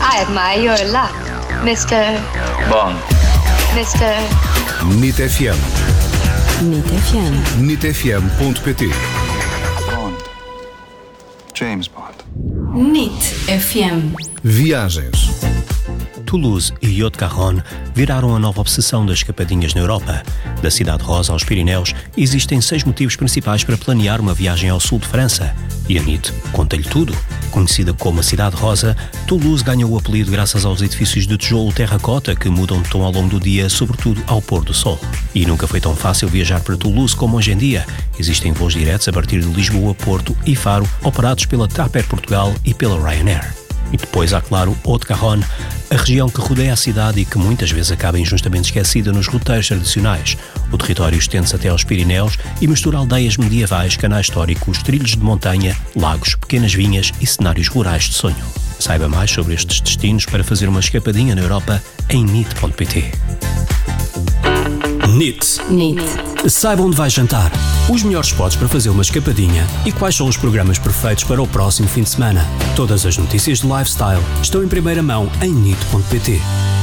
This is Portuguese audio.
I admire your luck, Mr. Bond. Mr. NIT FM. NIT FM. NITfm.pt. Bond. James Bond. NIT FM. Viagens. Toulouse e Haute-Garonne viraram a nova obsessão das escapadinhas na Europa. Da Cidade Rosa aos Pirineus, existem 6 motivos principais para planear uma viagem ao sul de França. E a NIT conta-lhe tudo. Conhecida como a Cidade Rosa, Toulouse ganhou o apelido graças aos edifícios de tijolo terracota que mudam de tom ao longo do dia, sobretudo ao pôr do sol. E nunca foi tão fácil viajar para Toulouse como hoje em dia. Existem voos diretos a partir de Lisboa, Porto e Faro, operados pela TAP Air Portugal e pela Ryanair. E depois há, claro, Haute-Garonne, a região que rodeia a cidade e que muitas vezes acaba injustamente esquecida nos roteiros tradicionais. O território estende-se até aos Pirineus e mistura aldeias medievais, canais históricos, trilhos de montanha, lagos, pequenas vinhas e cenários rurais de sonho. Saiba mais sobre estes destinos para fazer uma escapadinha na Europa em NIT.pt. NIT. Saiba onde vai jantar, os melhores spots para fazer uma escapadinha e quais são os programas perfeitos para o próximo fim de semana. Todas as notícias de lifestyle estão em primeira mão em NIT.pt.